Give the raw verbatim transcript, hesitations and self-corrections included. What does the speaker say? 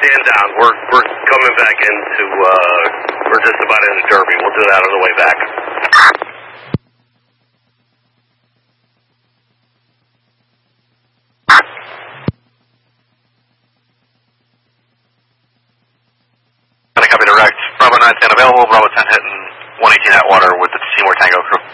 stand down. We're we're coming back into, uh, we're just about into Derby. We'll do that on the way back. Copy direct. Bravo nine ten available. Bravo ten hitting one eighteen Atwater with the Seymour Tango crew.